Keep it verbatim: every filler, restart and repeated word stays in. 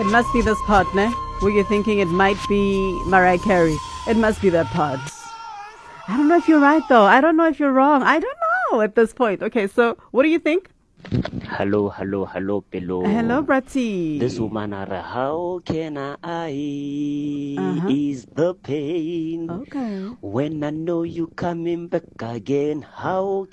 It must be this part, ne? Were you thinking it might be Mariah Carey? It must be that part. I don't know if you're right, though. I don't know if you're wrong. I don't know at this point. Okay, so what do you think? Hello, hello, hello, Pelo. Hello, Bratty. This woman, are, how can I Uh-huh. ease the pain? Okay. When I know you coming back again, how